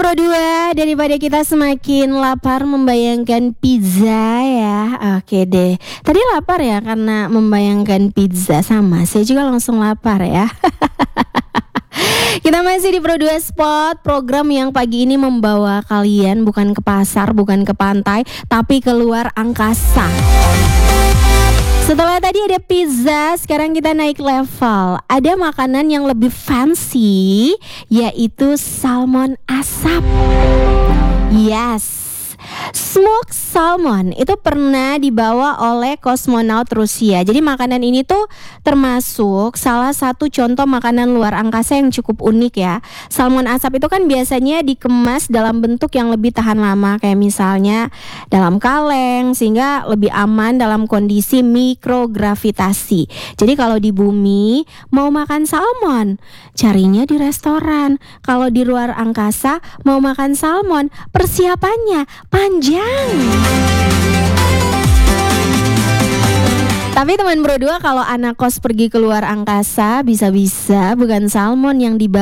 Pro 2, daripada kita semakin lapar membayangkan pizza ya. Oke deh. Tadi lapar ya karena membayangkan pizza, sama. Saya juga langsung lapar ya. Kita masih di Pro 2 Spot, program yang pagi ini membawa kalian bukan ke pasar, bukan ke pantai, tapi keluar angkasa. Setelah tadi ada pizza, sekarang kita naik level. Ada makanan yang lebih fancy, yaitu salmon asap. Yes, smoked salmon itu pernah dibawa oleh kosmonaut Rusia. Jadi makanan ini tuh termasuk salah satu contoh makanan luar angkasa yang cukup unik ya. Salmon asap itu kan biasanya dikemas dalam bentuk yang lebih tahan lama, kayak misalnya dalam kaleng, sehingga lebih aman dalam kondisi mikrogravitasi. Jadi kalau di bumi mau makan salmon, carinya di restoran. Kalau di luar angkasa mau makan salmon, persiapannya panjang. Tapi teman Bro 2, kalau anak kos pergi keluar angkasa, bisa-bisa bukan salmon yang dibawa.